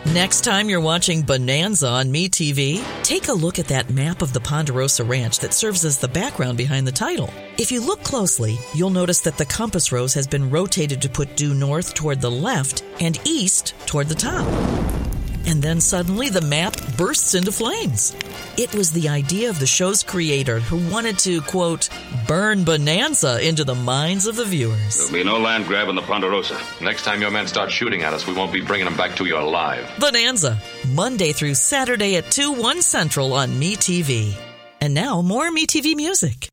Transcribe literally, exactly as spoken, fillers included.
Next time you're watching Bonanza on MeTV, take a look at that map of the Ponderosa Ranch that serves as the background behind the title. If you look closely, you'll notice that the compass rose has been rotated to put due north toward the left and east toward the top. And then suddenly the map bursts into flames. It was the idea of the show's creator who wanted to, quote, burn Bonanza into the minds of the viewers. There'll be no land grab on the Ponderosa. Next time your men start shooting at us, we won't be bringing them back to you alive. Bonanza, Monday through Saturday at two, one Central on MeTV. And now more MeTV music.